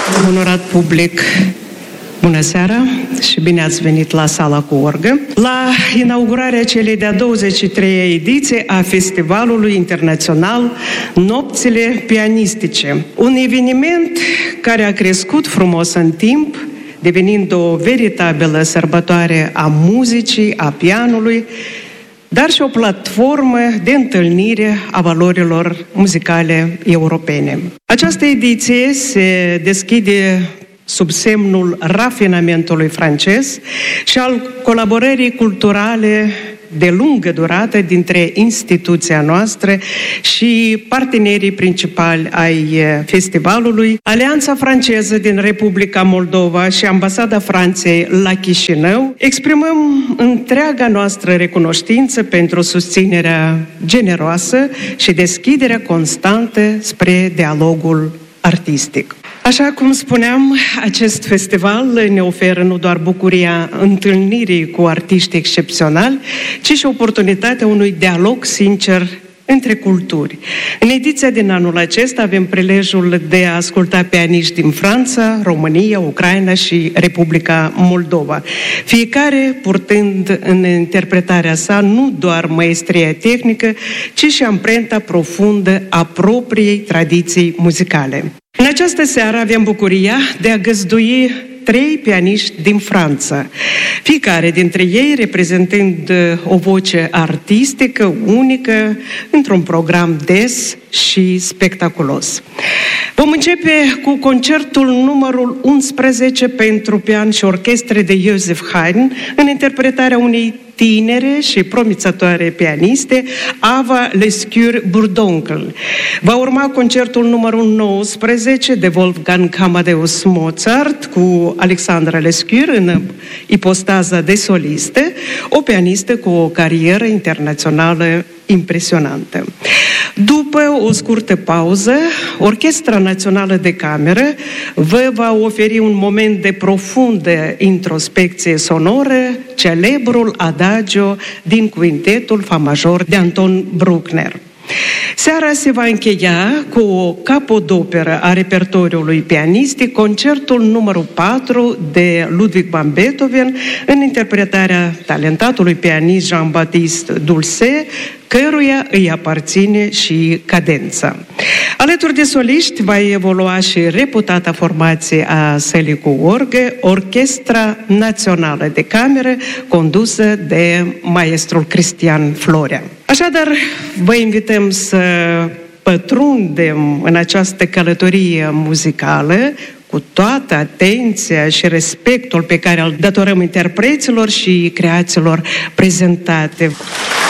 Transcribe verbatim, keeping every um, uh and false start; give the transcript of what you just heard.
Onorat public, bună seara și bine ați venit la Sala cu Orgă, la inaugurarea celei de-a douăzeci și treia ediție a Festivalului Internațional Nopțile Pianistice. Un eveniment care a crescut frumos în timp, devenind o veritabilă sărbătoare a muzicii, a pianului, dar și o platformă de întâlnire a valorilor muzicale europene. Această ediție se deschide sub semnul rafinamentului francez și al colaborării culturale de lungă durată dintre instituția noastră și partenerii principali ai festivalului, Alianța Franceză din Republica Moldova și Ambasada Franței la Chișinău. Exprimăm întreaga noastră recunoștință pentru susținerea generoasă și deschiderea constantă spre dialogul artistic. Așa cum spuneam, acest festival ne oferă nu doar bucuria întâlnirii cu artiști excepționali, ci și oportunitatea unui dialog sincer între culturi. În ediția din anul acesta avem prilejul de a asculta pianiști din Franța, România, Ucraina și Republica Moldova, fiecare purtând în interpretarea sa nu doar maestria tehnică, ci și amprenta profundă a propriei tradiții muzicale. În această seară avem bucuria de a găzdui trei pianiști din Franța, fiecare dintre ei reprezentând o voce artistică unică într-un program des și spectaculos. Vom începe cu concertul numărul unsprezece pentru pian și orchestră de Joseph Haydn în interpretarea unei tinere și promițătoare pianiste, Ava Lescure-Bourdoncle. Va urma concertul numărul nouăsprezece de Wolfgang Amadeus Mozart cu Alexandra Lescure în ipostaza de solistă, o pianistă cu o carieră internațională impresionantă. După o scurtă pauză, Orchestra Națională de Cameră vă va oferi un moment de profundă introspecție sonoră, celebrul Adagio din quintetul Fa major de Anton Bruckner. Seara se va încheia cu o capodoperă a repertoriului pianistic, concertul numărul patru de Ludwig van Beethoven, în interpretarea talentatului pianist Jean-Baptiste Dulce, căruia îi aparține și cadența. Alături de soliști va evolua și reputata formație a Sălii cu Orgă, Orchestra Națională de Cameră, condusă de maestrul Cristian Florea. Așadar, vă invităm să pătrundem în această călătorie muzicală cu toată atenția și respectul pe care îl datorăm interpreților și creațiilor prezentate.